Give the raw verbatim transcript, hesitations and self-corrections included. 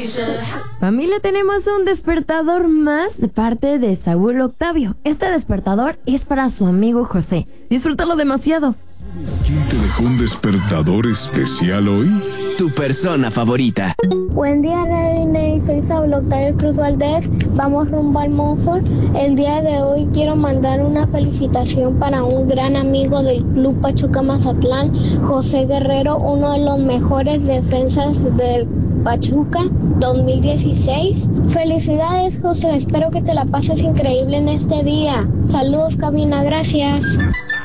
Familia, tenemos un despertador más de parte de Saúl Octavio. Este despertador es para su amigo José. Disfrútalo demasiado. ¿Quién te dejó un despertador especial hoy? Tu persona favorita. Buen día, Reina. Soy Saúl Octavio Cruz Valdez. Vamos rumbo al Monfort. El día de hoy quiero mandar una felicitación para un gran amigo del Club Pachuca Mazatlán, José Guerrero, uno de los mejores defensas del Pachuca dos mil dieciséis. Felicidades, José. Espero que te la pases increíble en este día. Saludos, cabina. Gracias.